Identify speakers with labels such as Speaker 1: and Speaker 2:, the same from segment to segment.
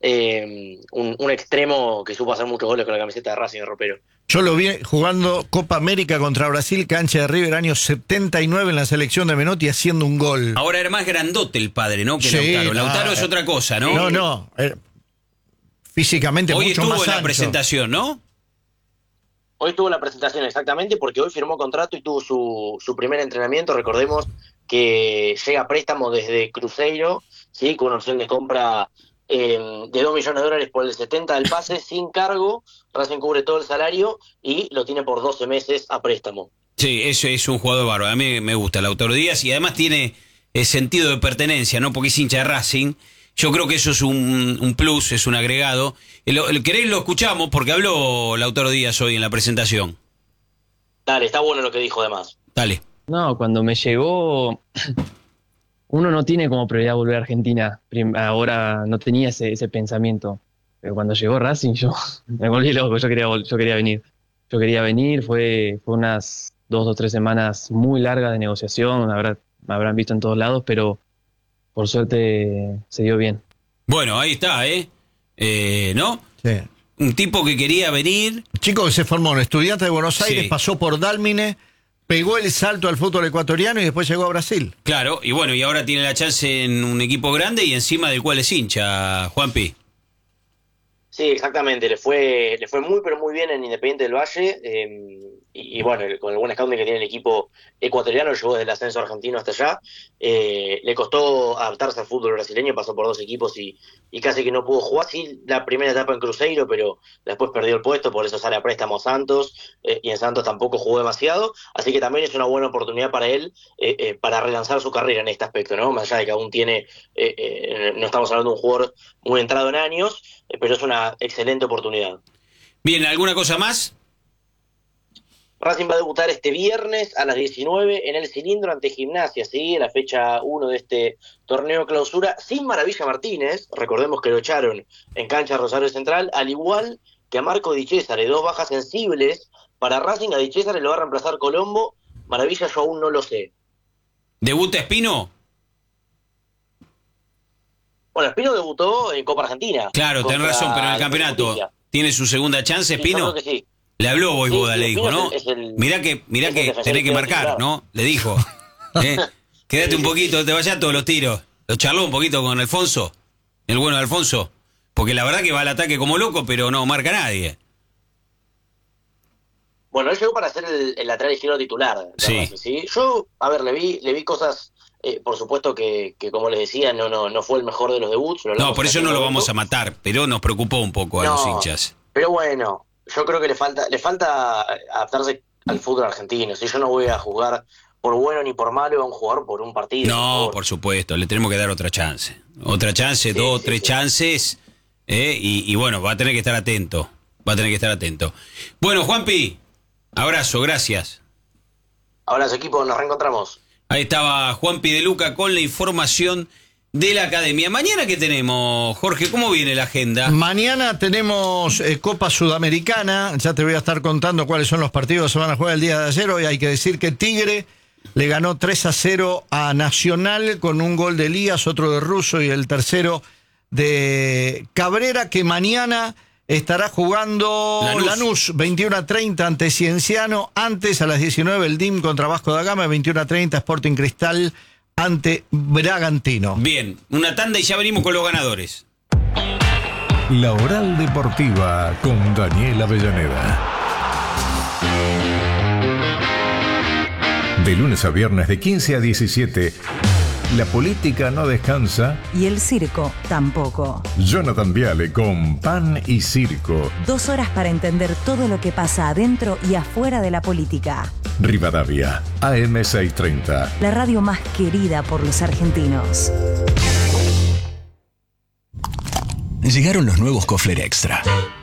Speaker 1: un extremo que supo hacer muchos goles con la camiseta de Racing de ropero.
Speaker 2: Yo lo vi jugando Copa América contra Brasil, cancha de River, año 79 en la selección de Menotti, haciendo un gol.
Speaker 3: Ahora era más grandote el padre, ¿no? Que
Speaker 2: Sí,
Speaker 3: Lautaro. Lautaro es otra cosa, ¿no?
Speaker 2: No. Físicamente
Speaker 3: Hoy
Speaker 2: mucho
Speaker 3: estuvo
Speaker 2: más
Speaker 3: en la
Speaker 2: ancho.
Speaker 3: presentación, ¿no?
Speaker 1: Hoy tuvo la presentación exactamente porque hoy firmó contrato y tuvo su primer entrenamiento. Recordemos que llega a préstamo desde Cruzeiro, ¿sí? Con una opción de compra de $2 millones por el 70 del pase, sin cargo. Racing cubre todo el salario y lo tiene por 12 meses a préstamo.
Speaker 3: Sí, eso es un jugador bárbaro. A mí me gusta Lautaro Díaz y además tiene sentido de pertenencia, ¿no? Porque es hincha de Racing. Yo creo que eso es un plus, es un agregado. ¿Queréis lo escuchamos? Porque habló Lautaro Díaz hoy en la presentación.
Speaker 1: Dale, está bueno lo que dijo además.
Speaker 3: Dale.
Speaker 4: No, cuando me llegó, uno no tiene como prioridad volver a Argentina. Ahora no tenía ese pensamiento. Pero cuando llegó Racing yo me volví loco, yo quería venir. Yo quería venir, fue unas 2 o 3 semanas muy largas de negociación, me habrán visto en todos lados, pero por suerte se dio bien.
Speaker 3: Bueno, ahí está, ¿no?
Speaker 2: Sí.
Speaker 3: Un tipo que quería venir.
Speaker 2: Chico que se formó en Estudiantes de Buenos Aires,
Speaker 3: Sí.
Speaker 2: pasó por Dálmine, pegó el salto al fútbol ecuatoriano y después llegó a Brasil.
Speaker 3: Claro, y bueno, y ahora tiene la chance en un equipo grande y encima del cual es hincha, Juanpi.
Speaker 1: Sí, exactamente, le fue muy pero muy bien en Independiente del Valle, y bueno, con el buen scouting que tiene el equipo ecuatoriano, llegó desde el ascenso argentino hasta allá. Le costó adaptarse al fútbol brasileño, pasó por 2 equipos y casi que no pudo jugar, sí, la primera etapa en Cruzeiro, pero después perdió el puesto, por eso sale a préstamo a Santos, y en Santos tampoco jugó demasiado, así que también es una buena oportunidad para él, para relanzar su carrera en este aspecto, ¿no? Más allá de que aún tiene, no estamos hablando de un jugador muy entrado en años, pero es una excelente oportunidad.
Speaker 3: Bien, ¿alguna cosa más?
Speaker 1: Racing va a debutar este viernes a las 19 en el Cilindro ante Gimnasia, ¿sí? En la fecha 1 de este torneo clausura, sin Maravilla Martínez, recordemos que lo echaron en cancha Rosario Central, al igual que a Marco Di Césare, 2 bajas sensibles para Racing. A Di Césare lo va a reemplazar Colombo, Maravilla yo aún no lo sé.
Speaker 3: ¿Debuta Espino?
Speaker 1: Bueno, Espino debutó en Copa Argentina.
Speaker 3: Claro, tenés razón, pero en el campeonato
Speaker 1: Justicia.
Speaker 3: ¿tiene su segunda chance,
Speaker 1: Sí,
Speaker 3: Espino?
Speaker 1: yo creo que sí.
Speaker 3: Le habló Boivoda,
Speaker 1: Sí,
Speaker 3: le dijo,
Speaker 1: Espino
Speaker 3: ¿no?
Speaker 1: es el
Speaker 3: Mirá que
Speaker 1: defensor
Speaker 3: tenés que marcar,
Speaker 1: titular.
Speaker 3: ¿no? Le dijo. Quédate un poquito, te vayas todos los tiros. Lo charló un poquito con Alfonso, el bueno de Alfonso, porque la verdad que va al ataque como loco, pero no marca a nadie.
Speaker 1: Bueno, él llegó para ser el lateral izquierdo titular.
Speaker 3: Sí.
Speaker 1: Racing, ¿sí? Yo, a ver, le vi cosas, por supuesto que como les decía, no fue el mejor de los debuts.
Speaker 3: No, por eso no lo vamos a matar, pero nos preocupó un poco a los hinchas.
Speaker 1: Pero bueno, yo creo que le falta adaptarse al fútbol argentino. Si yo no voy a jugar por bueno ni por malo, a un jugador por un partido.
Speaker 3: No, por supuesto, le tenemos que dar otra chance. Otra chance,
Speaker 1: Sí,
Speaker 3: 2,
Speaker 1: sí,
Speaker 3: 3
Speaker 1: sí.
Speaker 3: chances, y bueno, va a tener que estar atento. Bueno, Juanpi, abrazo, gracias.
Speaker 1: Ahora, equipo, nos reencontramos.
Speaker 3: Ahí estaba Juanpi de Luca con la información de la academia. Mañana, ¿qué tenemos, Jorge? ¿Cómo viene la agenda?
Speaker 2: Mañana tenemos Copa Sudamericana, ya te voy a estar contando cuáles son los partidos que se van a jugar el día de ayer. Hoy hay que decir que Tigre le ganó 3-0 a Nacional con un gol de Elías, otro de Russo y el tercero de Cabrera, que mañana estará jugando Lanús 21:30 ante Cienciano. Antes, a las 19, el DIM contra Vasco da Gama, 21:30 Sporting Cristal ante Bragantino.
Speaker 3: Bien, una tanda y ya venimos con los ganadores.
Speaker 5: La Oral Deportiva con Daniel Avellaneda. De lunes a viernes de 15 a 17, la política no descansa.
Speaker 6: Y el circo tampoco.
Speaker 5: Jonathan Viale con Pan y Circo.
Speaker 6: 2 horas para entender todo lo que pasa adentro y afuera de la política.
Speaker 5: Rivadavia, AM 630.
Speaker 6: La radio más querida por los argentinos.
Speaker 7: Llegaron los nuevos Kofler Extra.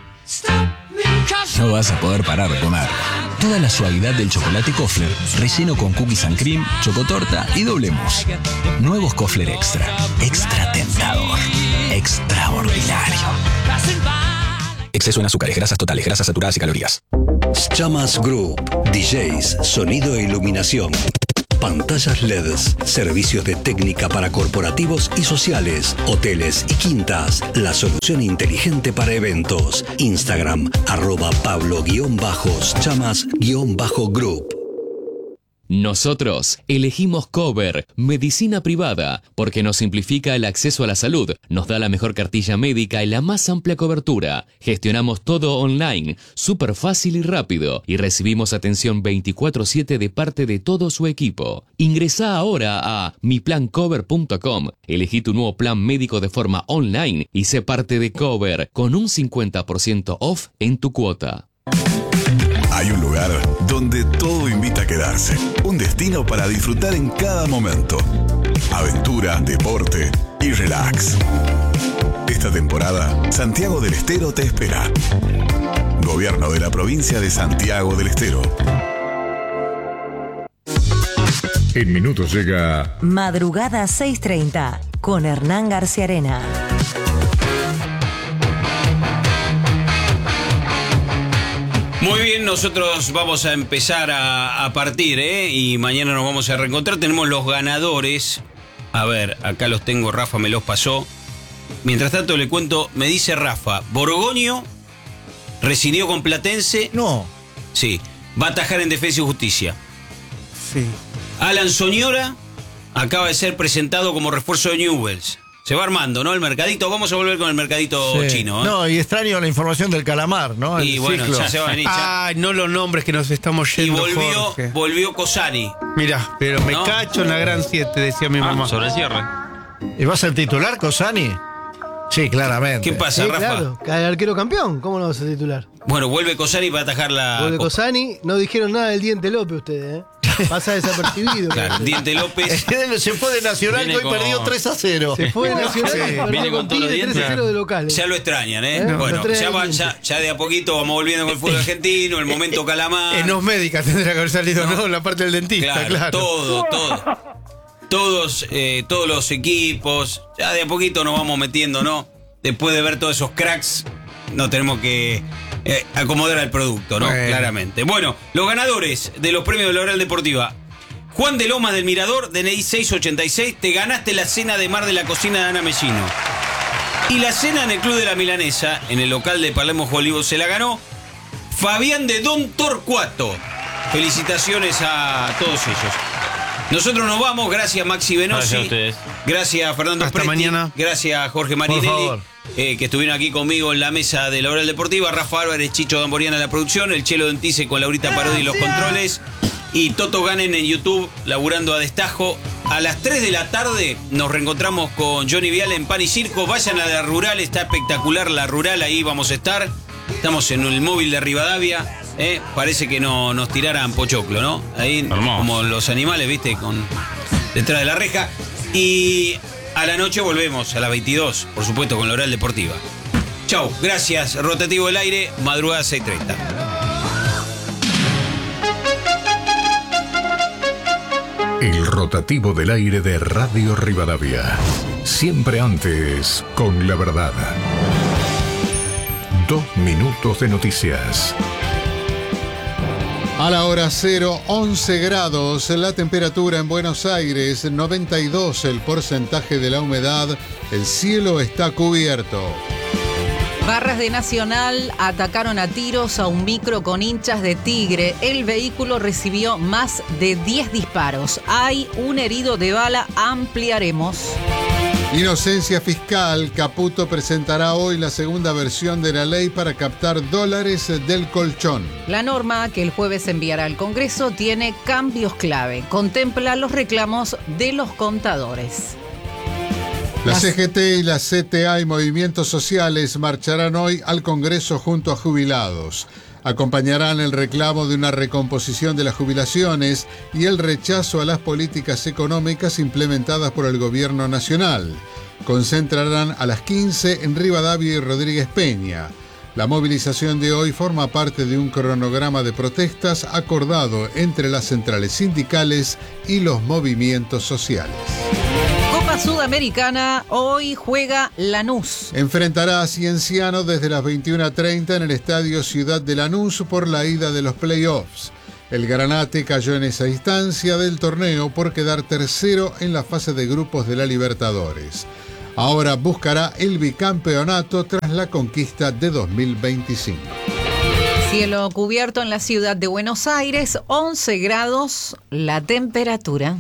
Speaker 7: No vas a poder parar de comer. Toda la suavidad del chocolate Kofler, relleno con cookies and cream, chocotorta y doble mousse. Nuevos Kofler Extra. Extra tentador. Extraordinario. Exceso en azúcares, grasas totales, grasas saturadas y calorías.
Speaker 8: Chamas Group, DJs, sonido e iluminación. pantallas LEDs, servicios de técnica para corporativos y sociales, hoteles y quintas. La solución inteligente para eventos. Instagram, @Pablo_Chamas_Group.
Speaker 9: Nosotros elegimos Cover, medicina privada, porque nos simplifica el acceso a la salud, nos da la mejor cartilla médica y la más amplia cobertura. Gestionamos todo online, súper fácil y rápido, y recibimos atención 24/7 de parte de todo su equipo. Ingresá ahora a miplancover.com, elegí tu nuevo plan médico de forma online y sé parte de Cover, con un 50% off en tu cuota.
Speaker 10: Hay un lugar donde todo invita a quedarse. Un destino para disfrutar en cada momento. Aventura, deporte y relax. Esta temporada, Santiago del Estero te espera. Gobierno de la provincia de Santiago del Estero.
Speaker 5: En minutos llega
Speaker 6: Madrugada 6:30 con Hernán García Arena.
Speaker 3: Muy bien, nosotros vamos a empezar a partir, y mañana nos vamos a reencontrar. Tenemos los ganadores. A ver, acá los tengo, Rafa me los pasó. Mientras tanto le cuento, me dice Rafa, Borgoño rescindió con Platense.
Speaker 2: No.
Speaker 3: Sí, va a atajar en Defensa y Justicia.
Speaker 11: Sí.
Speaker 3: Alan Soñora acaba de ser presentado como refuerzo de Newell's. Se va armando, ¿no? El mercadito, vamos a volver con el mercadito chino.
Speaker 2: No, y extraño la información del calamar, ¿no?
Speaker 3: Y bueno, ya se va a venir.
Speaker 11: Ay, no los nombres que nos estamos yendo.
Speaker 3: Y volvió Cosani.
Speaker 11: Mirá, pero me cacho en la gran 7, decía mi mamá.
Speaker 3: Sobre el cierre.
Speaker 2: ¿Y va a ser titular Cosani? Sí, claramente.
Speaker 3: ¿Qué pasa, Rafa?
Speaker 12: Claro, el arquero campeón, ¿cómo no vas a titular?
Speaker 3: Bueno, vuelve Cosani para atajar la
Speaker 12: Vuelve
Speaker 3: Copa.
Speaker 12: Cosani, no dijeron nada del Diente López ustedes, Pasa desapercibido.
Speaker 3: Claro, Diente López.
Speaker 2: Se fue de Nacional que hoy perdió 3-0.
Speaker 12: Se fue de Nacional y
Speaker 3: Viene
Speaker 12: perdió
Speaker 3: con todos los
Speaker 12: Tigre
Speaker 3: dientes.
Speaker 12: 3-0 de locales.
Speaker 3: Ya lo extrañan,
Speaker 12: No,
Speaker 3: bueno,
Speaker 12: lo
Speaker 3: ya de a poquito vamos volviendo con el fútbol argentino, el momento calamar.
Speaker 11: En Os Médicas tendrá que haber salido, ¿no? La parte del dentista, claro.
Speaker 3: Todo. Todos los equipos, ya de a poquito nos vamos metiendo, ¿no? Después de ver todos esos cracks, no tenemos que acomodar al producto, ¿no?
Speaker 11: Bueno.
Speaker 3: Claramente. Bueno, los ganadores de los premios de la Oral Deportiva. Juan de Lomas del Mirador, DNI 686, te ganaste la cena de mar de la cocina de Ana Mellino. Y la cena en el Club de la Milanesa, en el local de Palermo Olivos, se la ganó Fabián de Don Torcuato. Felicitaciones a todos ellos. Nosotros nos vamos, gracias Maxi Venosi,
Speaker 13: Gracias a ustedes.
Speaker 3: Gracias Fernando
Speaker 11: Hasta
Speaker 3: Preti,
Speaker 11: mañana.
Speaker 3: Gracias Jorge Marinelli, que estuvieron aquí conmigo en la mesa de la Oral Deportiva, Rafa Álvarez, Chicho Damboriana en la producción, el Chelo Dentice con Laurita Parodi y los controles, y Toto Ganen en YouTube, laburando a destajo. A las 3 de la tarde nos reencontramos con Johnny Viale en Pan y Circo. Vayan a la Rural, está espectacular la Rural, ahí vamos a estar. Estamos en el móvil de Rivadavia. Parece que no nos tiraran pochoclo, ¿no? Ahí, como los animales, ¿viste? Detrás de la reja. Y a la noche volvemos, a las 22, por supuesto, con la Oral Deportiva. Chau, gracias. Rotativo del Aire, madrugada 6:30.
Speaker 5: El rotativo del aire de Radio Rivadavia. Siempre antes, con la verdad. 2 minutos de noticias.
Speaker 14: A la hora 0, 11 grados, la temperatura en Buenos Aires, 92 el porcentaje de la humedad, el cielo está cubierto.
Speaker 15: Barras de Nacional atacaron a tiros a un micro con hinchas de Tigre. El vehículo recibió más de 10 disparos. Hay un herido de bala, ampliaremos.
Speaker 14: Inocencia fiscal, Caputo presentará hoy la segunda versión de la ley para captar dólares del colchón.
Speaker 15: La norma que el jueves enviará al Congreso tiene cambios clave. Contempla los reclamos de los contadores.
Speaker 14: La CGT y la CTA y movimientos sociales marcharán hoy al Congreso junto a jubilados. Acompañarán el reclamo de una recomposición de las jubilaciones y el rechazo a las políticas económicas implementadas por el gobierno nacional. Concentrarán a las 15 en Rivadavia y Rodríguez Peña. La movilización de hoy forma parte de un cronograma de protestas acordado entre las centrales sindicales y los movimientos sociales.
Speaker 15: Copa Sudamericana, hoy juega Lanús.
Speaker 14: Enfrentará a Cienciano desde las 21:30 en el Estadio Ciudad de Lanús por la ida de los playoffs. El Granate cayó en esa instancia del torneo por quedar tercero en la fase de grupos de la Libertadores. Ahora buscará el bicampeonato tras la conquista de 2025.
Speaker 15: Cielo cubierto en la ciudad de Buenos Aires, 11 grados la temperatura.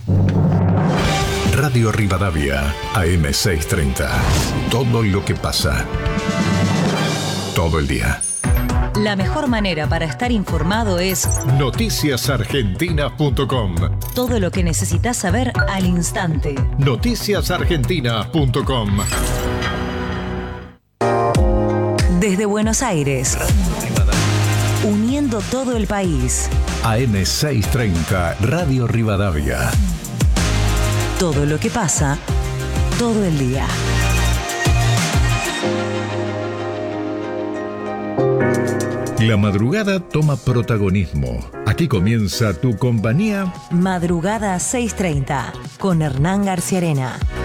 Speaker 5: Radio Rivadavia, AM630. Todo lo que pasa. Todo el día.
Speaker 6: La mejor manera para estar informado es
Speaker 5: noticiasargentina.com.
Speaker 6: todo lo que necesitas saber al instante.
Speaker 5: noticiasargentina.com.
Speaker 6: Desde Buenos Aires, uniendo todo el país.
Speaker 5: AM630, Radio Rivadavia.
Speaker 6: Todo lo que pasa, todo el día.
Speaker 5: La madrugada toma protagonismo. Aquí comienza tu compañía.
Speaker 6: Madrugada 6:30 con Hernán García Arena.